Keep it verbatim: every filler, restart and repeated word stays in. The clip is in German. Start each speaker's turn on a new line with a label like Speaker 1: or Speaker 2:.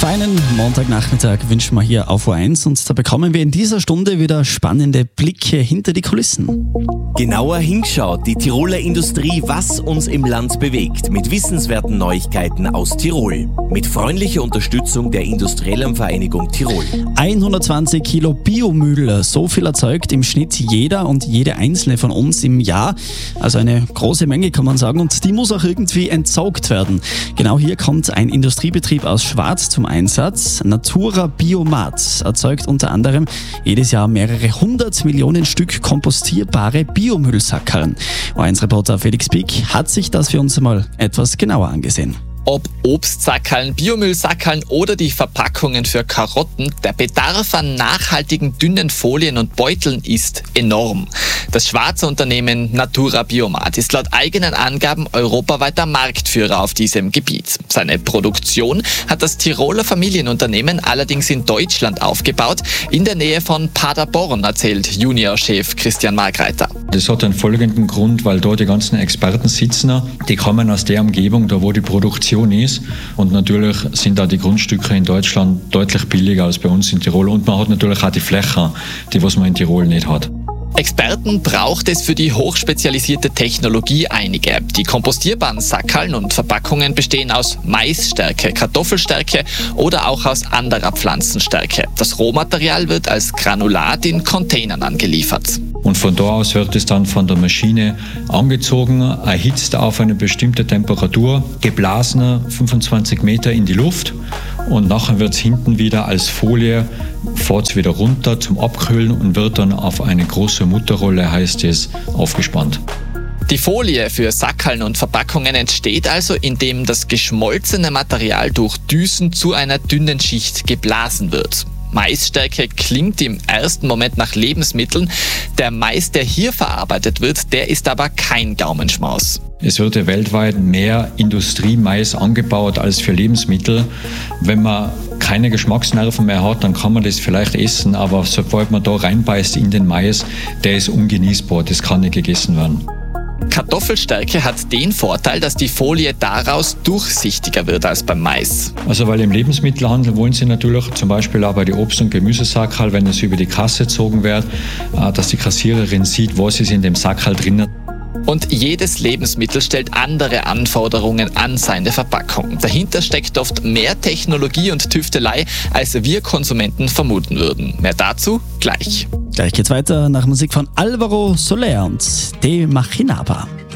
Speaker 1: feinen Montagnachmittag wünschen wir hier auf O eins und da bekommen wir in dieser Stunde wieder spannende Blicke hinter die Kulissen.
Speaker 2: Genauer hinschaut die Tiroler Industrie, was uns im Land bewegt, mit wissenswerten Neuigkeiten aus Tirol. Mit freundlicher Unterstützung der Industriellen Vereinigung Tirol.
Speaker 1: hundertzwanzig Kilo Biomüll, so viel erzeugt im Schnitt jeder und jede einzelne von uns im Jahr. Also eine große Menge, kann man sagen, und die muss auch irgendwie entsorgt werden. Genau hier kommt ein Industriebetrieb aus Schwarz zum Einsatz. Natura Biomat erzeugt unter anderem jedes Jahr mehrere hundert Millionen Stück kompostierbare Biomüllsackerln. O eins Reporter Felix Pick hat sich das für uns mal etwas genauer angesehen.
Speaker 3: Ob Obstsackerln, Biomüllsackerln oder die Verpackungen für Karotten, der Bedarf an nachhaltigen dünnen Folien und Beuteln ist enorm. Das Schwarzer Unternehmen Natura Biomat ist laut eigenen Angaben europaweiter Marktführer auf diesem Gebiet. Seine Produktion hat das Tiroler Familienunternehmen allerdings in Deutschland aufgebaut, in der Nähe von Paderborn, erzählt Juniorchef Christian Margreiter.
Speaker 4: Das hat einen folgenden Grund, weil dort die ganzen Experten sitzen, die kommen aus der Umgebung, da wo die Produktion ist, und natürlich sind da die Grundstücke in Deutschland deutlich billiger als bei uns in Tirol, und man hat natürlich auch die Fläche, die was man in Tirol nicht hat.
Speaker 3: Experten braucht es für die hochspezialisierte Technologie einige. Die kompostierbaren Sackerln und Verpackungen bestehen aus Maisstärke, Kartoffelstärke oder auch aus anderer Pflanzenstärke. Das Rohmaterial wird als Granulat in Containern angeliefert.
Speaker 4: Und von da aus wird es dann von der Maschine angezogen, erhitzt auf eine bestimmte Temperatur, geblasen fünfundzwanzig Meter in die Luft, und nachher wird es hinten wieder als Folie, fährt es wieder runter zum Abkühlen und wird dann auf eine große Mutterrolle, heißt es, aufgespannt.
Speaker 3: Die Folie für Sackerln und Verpackungen entsteht also, indem das geschmolzene Material durch Düsen zu einer dünnen Schicht geblasen wird. Maisstärke klingt im ersten Moment nach Lebensmitteln. Der Mais, der hier verarbeitet wird, der ist aber kein Gaumenschmaus.
Speaker 4: Es wird ja weltweit mehr Industriemais angebaut als für Lebensmittel. Wenn man keine Geschmacksnerven mehr hat, dann kann man das vielleicht essen, aber sobald man da reinbeißt in den Mais, der ist ungenießbar, das kann nicht gegessen werden.
Speaker 3: Kartoffelstärke hat den Vorteil, dass die Folie daraus durchsichtiger wird als beim Mais.
Speaker 4: Also weil im Lebensmittelhandel wollen sie natürlich zum Beispiel auch bei den Obst- und Gemüsesackerl, wenn es über die Kasse gezogen wird, dass die Kassiererin sieht, was ist in dem Sackerl drin.
Speaker 3: Und jedes Lebensmittel stellt andere Anforderungen an seine Verpackung. Dahinter steckt oft mehr Technologie und Tüftelei, als wir Konsumenten vermuten würden. Mehr dazu gleich.
Speaker 1: Gleich geht's weiter nach Musik von Alvaro Soler und De Machinaba.